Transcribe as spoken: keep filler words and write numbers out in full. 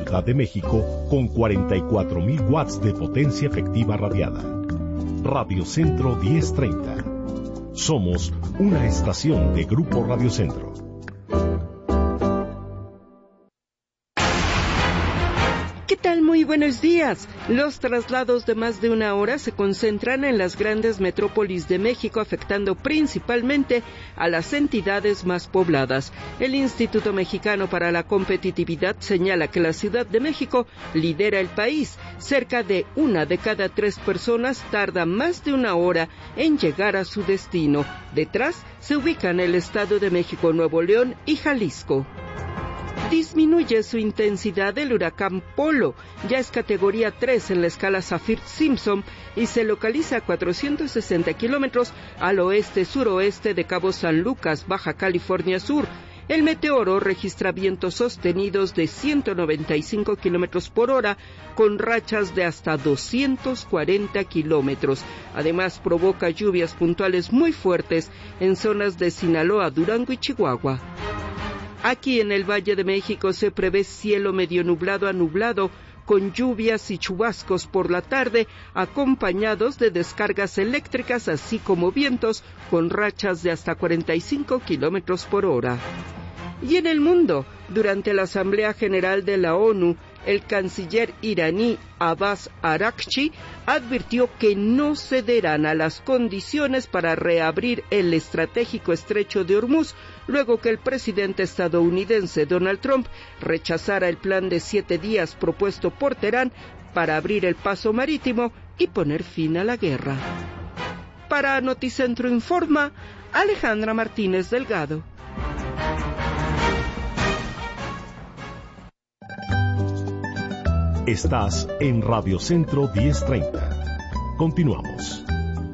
Ciudad de México con cuarenta y cuatro mil watts de potencia efectiva radiada. Radio Centro diez treinta. Somos una estación de Grupo Radio Centro. ¿Qué tal? Muy buenos días. Los traslados de más de una hora se concentran en las grandes metrópolis de México, afectando principalmente a las entidades más pobladas. El Instituto Mexicano para la Competitividad señala que la Ciudad de México lidera el país. Cerca de una de cada tres personas tarda más de una hora en llegar a su destino. Detrás se ubican el Estado de México, Nuevo León y Jalisco. Disminuye su intensidad el huracán Polo, ya es categoría tres en la escala Saffir-Simpson y se localiza a cuatrocientos sesenta kilómetros al oeste-suroeste de Cabo San Lucas, Baja California Sur. El meteoro registra vientos sostenidos de ciento noventa y cinco kilómetros por hora con rachas de hasta doscientos cuarenta kilómetros. Además, provoca lluvias puntuales muy fuertes en zonas de Sinaloa, Durango y Chihuahua. Aquí en el Valle de México se prevé cielo medio nublado a nublado, con lluvias y chubascos por la tarde, acompañados de descargas eléctricas, así como vientos con rachas de hasta cuarenta y cinco kilómetros por hora. Y en el mundo, durante la Asamblea General de la ONU, el canciller iraní Abbas Araghchi advirtió que no cederán a las condiciones para reabrir el estratégico estrecho de Hormuz, luego que el presidente estadounidense Donald Trump rechazara el plan de siete días propuesto por Teherán para abrir el paso marítimo y poner fin a la guerra. Para Noticentro Informa, Alejandra Martínez Delgado. Estás en Radio Centro diez treinta. Continuamos.